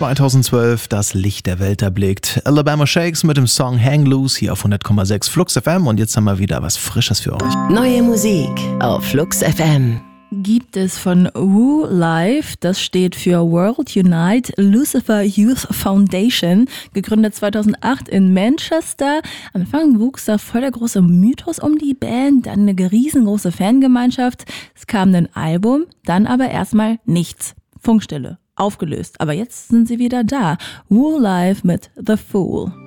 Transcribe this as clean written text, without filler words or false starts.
2012 das Licht der Welt erblickt. Alabama Shakes mit dem Song Hang Loose hier auf 100,6 Flux FM und jetzt haben wir wieder was Frisches für euch. Neue Musik auf Flux FM. Gibt es von Woo Life, das steht für World Unite Lucifer Youth Foundation, gegründet 2008 in Manchester. Am Anfang wuchs da voll der große Mythos um die Band, dann eine riesengroße Fangemeinschaft. Es kam ein Album, dann aber erstmal nichts. Funkstille, aufgelöst. Aber jetzt sind sie wieder da. Woo Life mit The Fool.